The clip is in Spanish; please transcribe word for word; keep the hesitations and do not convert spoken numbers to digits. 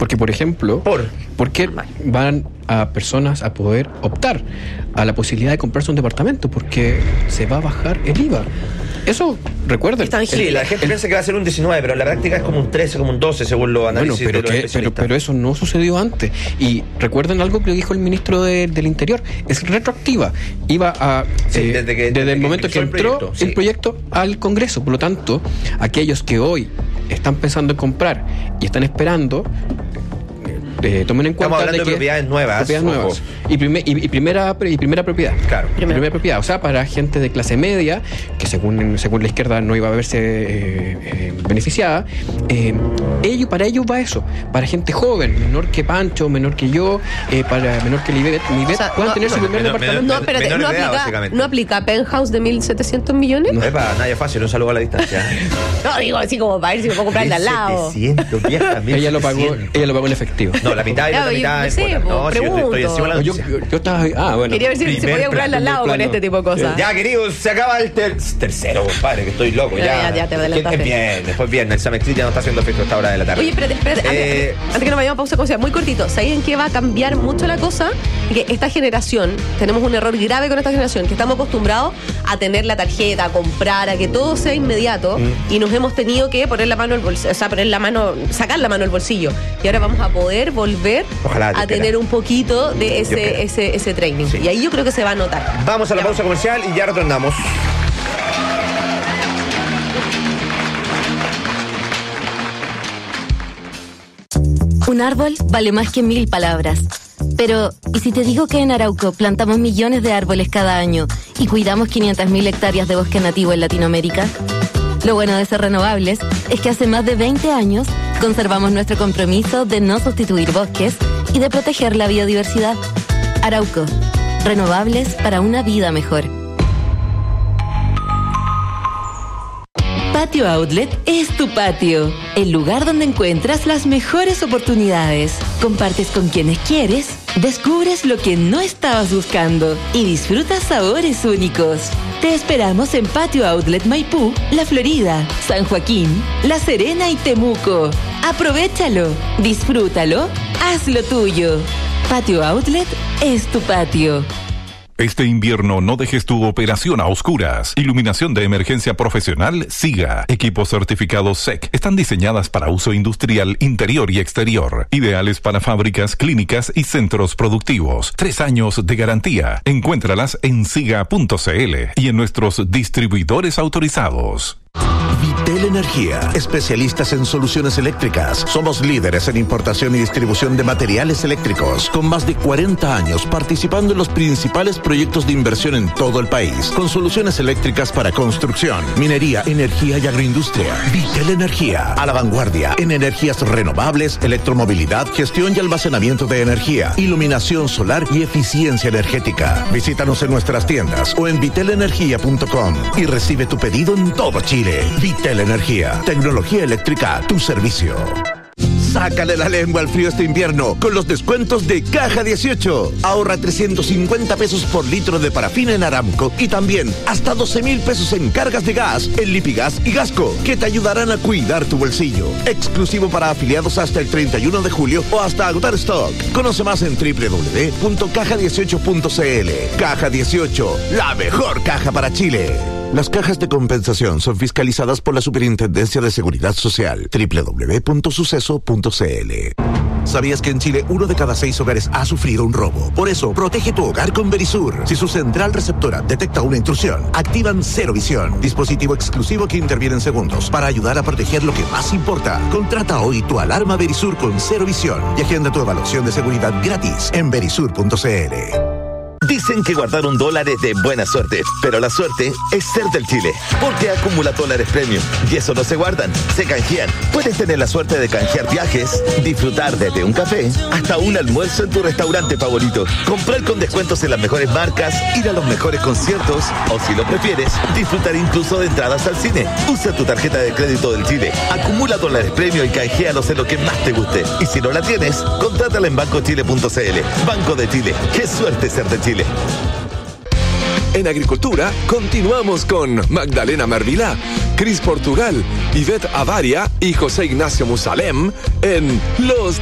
Porque, por ejemplo, ¿Por? ¿por qué van a personas a poder optar a la posibilidad de comprarse un departamento? Porque se va a bajar el I V A. Eso, recuerden. Sí, la gente el, piensa que va a ser un diecinueve, pero en la práctica es como un trece, como un doce, según los análisis bueno, pero de los que, especialistas. Pero, pero eso no sucedió antes. Y recuerden algo que dijo el ministro de, del Interior. Es retroactiva. Iba a... Sí, eh, desde, que, desde, desde el que momento que entró el proyecto, sí. el proyecto al Congreso. Por lo tanto, aquellos que hoy están pensando en comprar y están esperando... Eh, tomen en cuenta Estamos hablando de, de que propiedades nuevas, propiedades nuevas y, primer, y, y primera y primera propiedad. Claro. Primera. primera propiedad, o sea, para gente de clase media que según según la izquierda no iba a verse eh, eh, beneficiada, eh, ello para ellos va eso. Para gente joven, menor que Pancho, menor que yo, eh, para menor que Livet, Livet, o sea, puedan no, tener no, su primer menor, departamento. No, espérate, no aplica, no aplica Penthouse de mil setecientos millones. No, epa, nada fácil, un saludo a la distancia. No, digo así como para ver si me puedo comprar de al lado. setecientos, vieja, ella lo pagó, ella lo pagó en efectivo. No, la mitad y la mitad. No sé, no, si yo estoy encima de la yo, yo, yo estaba. Ah, bueno. Quería ver si se podía comprar al lado con este tipo de cosas. Ya, queridos, se acaba el ter- tercero, compadre, que estoy loco. Ya, ya, ya te adelantaste. Es bien, después bien. El Samexit ya no está haciendo efecto a esta hora de la tarde. Oye, espérate, espérate. Eh, antes, antes que nos vayamos a pausa, cosa muy cortito. ¿Saben en qué va a cambiar mucho la cosa? Que esta generación, tenemos un error grave con esta generación, que estamos acostumbrados a tener la tarjeta, a comprar, a que todo sea inmediato, mm. y nos hemos tenido que poner la mano al bolsillo, o sea, poner la mano, sacar la mano al bolsillo. Y ahora vamos a poder volver Ojalá, a tener quiera. un poquito de ese, ese, ese training. Sí. Y ahí yo creo que se va a notar. Vamos a la ya pausa vamos. comercial y ya retornamos. Un árbol vale más que mil palabras. Pero, ¿y si te digo que en Arauco plantamos millones de árboles cada año y cuidamos quinientas mil hectáreas de bosque nativo en Latinoamérica? Lo bueno de ser renovables es que hace más de veinte años conservamos nuestro compromiso de no sustituir bosques y de proteger la biodiversidad. Arauco, renovables para una vida mejor. Patio Outlet es tu patio, el lugar donde encuentras las mejores oportunidades. Compartes con quienes quieres, descubres lo que no estabas buscando y disfrutas sabores únicos. Te esperamos en Patio Outlet Maipú, La Florida, San Joaquín, La Serena y Temuco. Aprovéchalo, disfrútalo, hazlo tuyo. Patio Outlet es tu patio. Este invierno no dejes tu operación a oscuras. Iluminación de emergencia profesional SIGA. Equipos certificados S E C. Están diseñadas para uso industrial interior y exterior. Ideales para fábricas, clínicas y centros productivos. Tres años de garantía. Encuéntralas en siga punto c l y en nuestros distribuidores autorizados. Vitel Energía, especialistas en soluciones eléctricas. Somos líderes en importación y distribución de materiales eléctricos, con más de cuarenta años participando en los principales proyectos de inversión en todo el país, con soluciones eléctricas para construcción, minería, energía y agroindustria. Vitel Energía, a la vanguardia en energías renovables, electromovilidad, gestión y almacenamiento de energía, iluminación solar y eficiencia energética. Visítanos en nuestras tiendas o en vitel energía punto com y recibe tu pedido en todo Chile. Vitel Energía, tecnología eléctrica a tu servicio. Sácale la lengua al frío este invierno con los descuentos de Caja dieciocho. Ahorra trescientos cincuenta pesos por litro de parafina en Aramco y también hasta doce mil pesos en cargas de gas en Lipigas y Gasco, que te ayudarán a cuidar tu bolsillo. Exclusivo para afiliados hasta el treinta y uno de julio o hasta agotar stock. Conoce más en doble u doble u doble u punto caja dieciocho punto c l. Caja dieciocho, la mejor caja para Chile. Las cajas de compensación son fiscalizadas por la Superintendencia de Seguridad Social. doble u doble u doble u punto suceso punto c l. ¿Sabías que en Chile uno de cada seis hogares ha sufrido un robo? Por eso, protege tu hogar con Verisur. Si su central receptora detecta una intrusión, activan Cero Visión, dispositivo exclusivo que interviene en segundos para ayudar a proteger lo que más importa. Contrata hoy tu alarma Verisur con Cero Visión y agenda tu evaluación de seguridad gratis en verisur punto c l. Dicen que guardar un dólar es de buena suerte, pero la suerte es ser del Chile, porque acumula dólares premium y eso no se guardan, se canjean. Puedes tener la suerte de canjear viajes, disfrutar desde un café hasta un almuerzo en tu restaurante favorito, comprar con descuentos en las mejores marcas, ir a los mejores conciertos o, si lo prefieres, disfrutar incluso de entradas al cine. Usa tu tarjeta de crédito del Chile, acumula dólares premium y canjealos en lo que más te guste. Y si no la tienes, contrátala en banco chile punto c l. Banco de Chile, qué suerte ser de Chile. En Agricultura, continuamos con Magdalena Mervilá, Cris Portugal, Ivette Avaria y José Ignacio Musalem en Los